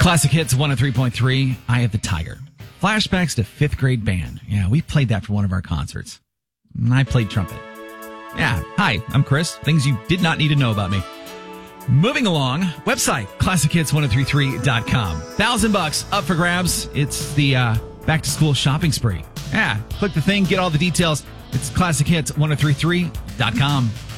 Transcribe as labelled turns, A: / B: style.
A: Classic Hits 103.3. Eye of the Tiger. Flashbacks to fifth grade band. Yeah, we played that for one of our concerts. And I played trumpet. Yeah, hi, I'm Chris. Things you did not need to know about me. Moving along, website, classichits1033.com. $1,000 up for grabs. It's the back to school shopping spree. Yeah, click the thing, get all the details. It's classichits1033.com.